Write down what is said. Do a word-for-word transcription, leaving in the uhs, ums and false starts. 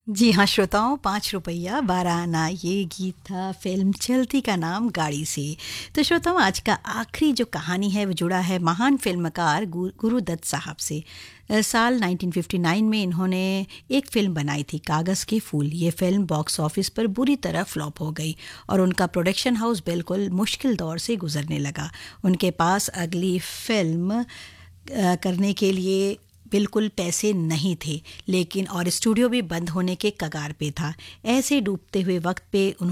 जी हाँ श्रोताओं, पाँच रुपया बारह आना ये गीत था फिल्म चलती का नाम गाड़ी से। तो श्रोताओं, आज का आखिरी जो कहानी है वो जुड़ा है महान फिल्मकार गु- गुरुदत्त साहब से। अ, साल नाइनटीन फिफ्टी नाइन में इन्होंने एक फिल्म बनाई थी, कागज़ के फूल। ये फिल्म बॉक्स ऑफिस पर बुरी तरह फ्लॉप हो गई और उनका प्रोडक्शन हाउस बिल्कुल मुश्किल दौर से गुजरने लगा। उनके पास अगली फिल्म अ, करने के लिए बिल्कुल पैसे नहीं थे, लेकिन और स्टूडियो भी बंद होने के कगार पे था। ऐसे डूबते हुए वक्त पे उन्होंने